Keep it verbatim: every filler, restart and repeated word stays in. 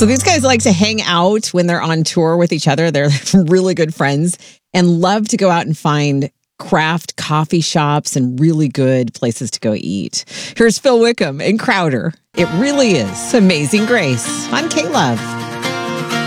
So these guys like to hang out when they're on tour with each other. They're really good friends and love to go out and find craft coffee shops and really good places to go eat. Here's Phil Wickham and Crowder. It really is Amazing Grace on K-Love.